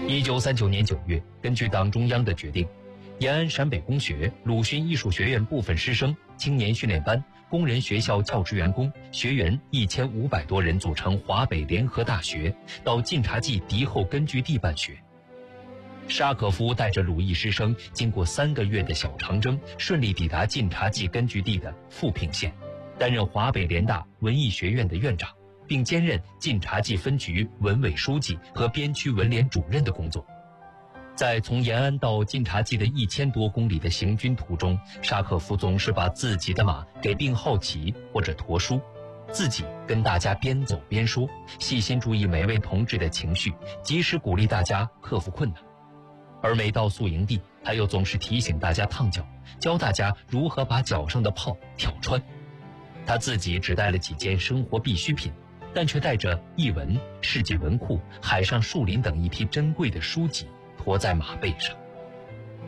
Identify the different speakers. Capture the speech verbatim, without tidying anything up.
Speaker 1: 一九三九年九月，根据党中央的决定，延安陕北工学、鲁迅艺术学院部分师生、青年训练班、工人学校教职员工、学员一千五百多人组成华北联合大学，到晋察冀敌后根据地办学。沙可夫带着鲁艺师生，经过三个月的小长征，顺利抵达晋察冀根据地的富平县，担任华北联大文艺学院的院长，并兼任晋察冀分局文委书记和边区文联主任的工作。在从延安到晋察冀的一千多公里的行军途中，沙可夫总是把自己的马给病号骑或者驮书，自己跟大家边走边说，细心注意每位同志的情绪，及时鼓励大家克服困难。而每到宿营地，他又总是提醒大家烫脚，教大家如何把脚上的泡挑穿。他自己只带了几件生活必需品，但却带着译文、世界文库、海上树林等一批珍贵的书籍驮在马背上。